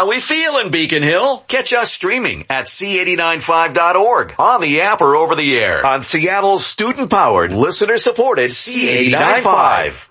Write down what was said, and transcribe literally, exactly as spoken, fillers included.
How we feeling, Beacon Hill? Catch us streaming at C eight nine five dot org, on the app or over the air, on Seattle's student-powered, listener-supported C eight nine five.